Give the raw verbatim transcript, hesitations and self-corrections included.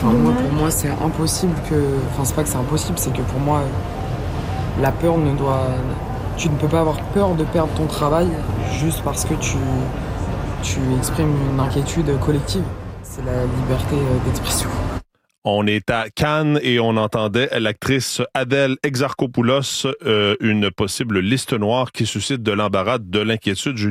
Enfin, moi, pour moi, c'est impossible que... Enfin, c'est pas que c'est impossible, c'est que pour moi, la peur ne doit... Tu ne peux pas avoir peur de perdre ton travail juste parce que tu, tu exprimes une inquiétude collective. C'est la liberté euh, d'expression. On est à Cannes et on entendait l'actrice Adèle Exarchopoulos, euh, une possible liste noire qui suscite de l'embarras, de l'inquiétude.